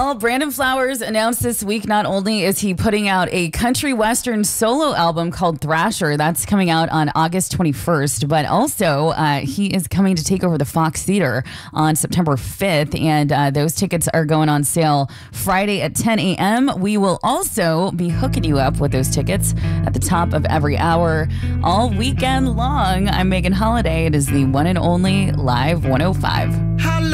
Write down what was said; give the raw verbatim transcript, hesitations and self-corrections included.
Well, Brandon Flowers announced this week not only is he putting out a country western solo album called Thrasher, that's coming out on August twenty-first, but also uh, he is coming to take over the Fox Theater on September fifth, and uh, those tickets are going on sale Friday at ten a.m. We will also be hooking you up with those tickets at the top of every hour all weekend long. I'm Megan Holiday. It is the one and only Live one oh five.